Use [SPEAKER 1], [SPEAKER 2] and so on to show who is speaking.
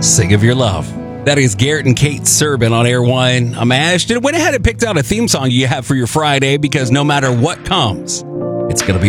[SPEAKER 1] Sing of Your Love. That is Garrett and Kate Serban on Airwine. I'm Ashton. Went ahead and picked out a theme song you have for your Friday because no matter what comes, it's going to be